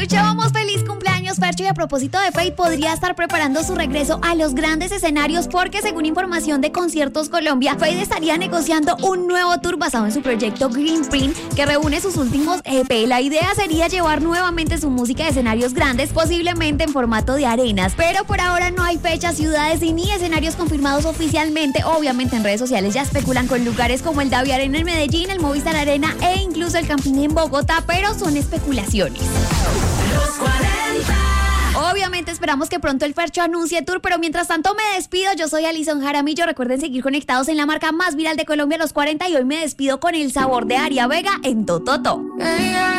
Escuchábamos feliz cumpleaños, Fercho, y a propósito de Feid, podría estar preparando su regreso a los grandes escenarios porque, según información de Conciertos Colombia, Feid estaría negociando un nuevo tour basado en su proyecto Green Print, que reúne sus últimos EP. La idea sería llevar nuevamente su música a escenarios grandes, posiblemente en formato de arenas, pero por ahora no hay fechas, ciudades y ni escenarios confirmados oficialmente. Obviamente en redes sociales ya especulan con lugares como el Davi Arena en Medellín, el Movistar Arena e incluso el Campín en Bogotá, pero son especulaciones. Los 40. Obviamente esperamos que pronto el Fercho anuncie tour, pero mientras tanto me despido. Yo soy Alison Jaramillo. Recuerden seguir conectados en la marca más viral de Colombia, Los 40, y hoy me despido con el sabor de Aria Vega en Tototo.